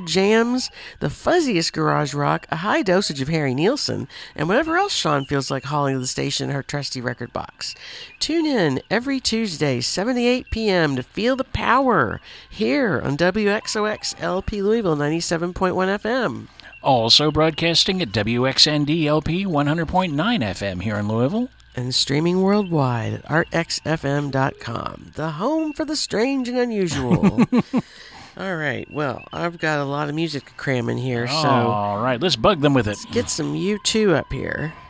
smooth jams, the fuzziest garage rock, a high dosage of Harry Nilsson, and whatever else Sean feels like hauling to the station in her trusty record box. Tune in every Tuesday, 7 to 8 p.m. to feel the power here on WXOX LP Louisville 97.1 FM. Also broadcasting at WXND LP 100.9 FM here in Louisville. And streaming worldwide at artxfm.com, the home for the strange and unusual. All right, well, I've got a lot of music to cram in here, so... All right, let's bug them with it. Let's get some U2 up here.